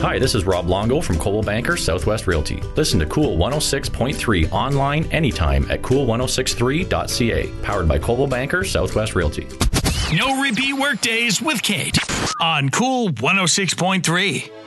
Hi, this is Rob Longo from Coldwell Banker Southwest Realty. Listen to Cool 106.3 online anytime at cool1063.ca. Powered by Coldwell Banker Southwest Realty. No repeat workdays with Kate on Cool 106.3.